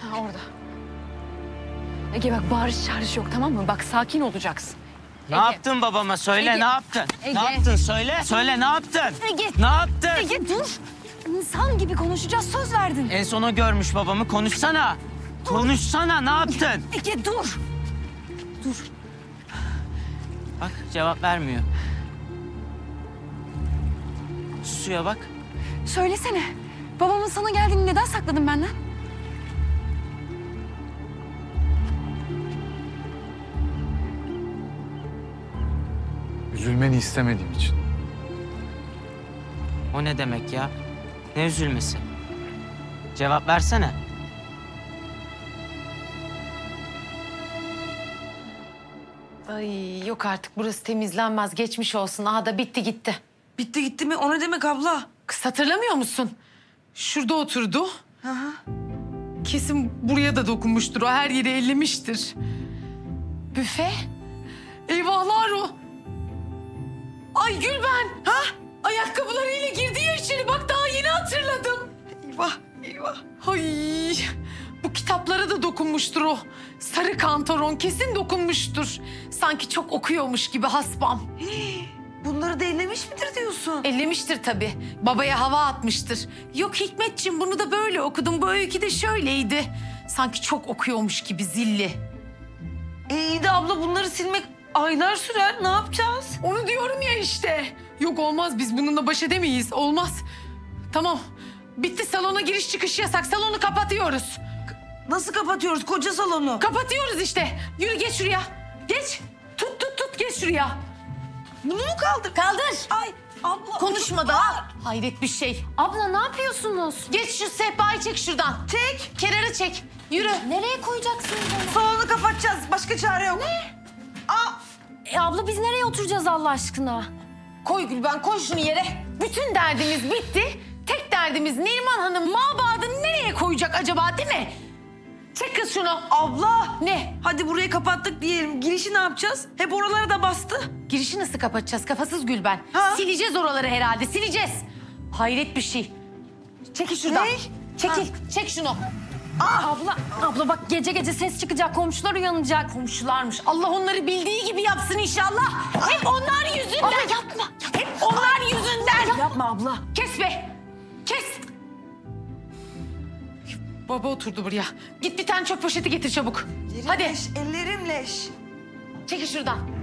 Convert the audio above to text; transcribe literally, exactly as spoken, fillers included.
Ha, orada. Ege bak bağırış çağırış yok, tamam mı? Bak sakin olacaksın. Ne Ege. yaptın babama? Söyle Ege. ne yaptın? Ege. Ne yaptın? Söyle. Söyle ne yaptın? Ege. Ne yaptın? Ege dur. İnsan gibi konuşacağız, söz verdin. En son o görmüş babamı. Konuşsana. Konuşsana. Ne yaptın? Ege dur. Dur. Bak cevap vermiyor. Susuyor bak. Söylesene. Babamın sana geldiğini neden sakladın benden? Üzülmeni istemediğim için. O ne demek ya? Ne üzülmesi? Cevap versene. Ay yok artık burası temizlenmez. Geçmiş olsun. Aha da bitti gitti. Bitti gitti mi? O ne demek abla? Kız hatırlamıyor musun? Şurada oturdu. Aha. Kesin buraya da dokunmuştur. O her yeri ellemiştir. Büfe. Eyvahlar o. Ay Gülben. Ha? Ayakkabılarıyla girdi ya içeri. Bak daha yeni hatırladım. Eyvah, eyvah. Ay bu kitaplara da dokunmuştur o. Sarı kantaron kesin dokunmuştur. Sanki çok okuyormuş gibi haspam. Bunları da ellemiş midir diyorsun? Ellemiştir tabii. Babaya hava atmıştır. Yok Hikmetciğim bunu da böyle okudum. Bu öykü de şöyleydi. Sanki çok okuyormuş gibi zilli. E, iyi de abla bunları silmek aylar sürer. Ne yapacağız? Onu diyorum ya işte. Yok olmaz biz bununla baş edemeyiz. Olmaz. Tamam. Bitti salona giriş çıkış yasak. Salonu kapatıyoruz. Nasıl kapatıyoruz koca salonu? Kapatıyoruz işte. Yürü geç şuraya. Geç. Tut tut tut geç şuraya. Bunu mu kaldır? Kaldır. Ay abla. Konuşma daha. Hayret bir şey. Abla ne yapıyorsunuz? Geç şu sehpayı çek şuradan. Çek. Kenara çek. Yürü. Nereye koyacaksın bunu? Salonu kapatacağız. Başka çare yok. Ne? Aa, E abla biz nereye oturacağız Allah aşkına? Koy Gülben koy şunu yere. Bütün derdimiz bitti. Tek derdimiz Neriman Hanım mabadını nereye koyacak acaba değil mi? Çek kız şunu. abla. Ne? Hadi burayı kapattık diyelim. Girişi ne yapacağız? Hep oraları da bastı. Girişi nasıl kapatacağız kafasız Gülben? Ha? Sileceğiz oraları herhalde sileceğiz. Hayret bir şey. Çekil şuradan. Ne? Çekil. Çek şunu. Abla, abla bak gece gece ses çıkacak, komşular uyanacak. Komşularmış. Allah onları bildiği gibi yapsın inşallah. Hep onlar yüzünden. Abla yapma. Hep onlar yüzünden. Yapma abla. Kes be. Kes. Baba oturdu buraya. Git bir tane çöp poşeti getir çabuk. Ellerim Hadi. leş, ellerim leş. Çekil şuradan.